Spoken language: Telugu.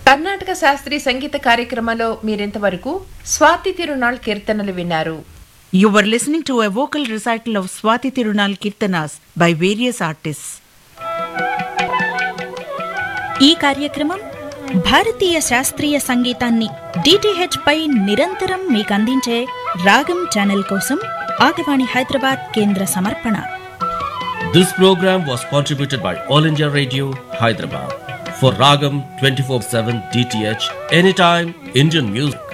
కర్ణాటక శాస్త్రీయ సంగీత కార్యక్రమంలో మీరింతవరకు స్వాతి తిరునాళ్ కీర్తనలు విన్నారు. You were listening to a vocal recital of Swati Tirunal Kirtanas by various artists. ఈ కార్యక్రమం భారతీయ శాస్త్రీయ సంగీతాన్ని DTH పై నిరంతరం మీకు అందించే రాగం ఛానల్ కోసం ఆకాశవాణి హైదరాబాద్ కేంద్ర సమర్పణ. This program was contributed by All India Radio, Hyderabad. For Ragam 24/7 DTH, anytime Indian music.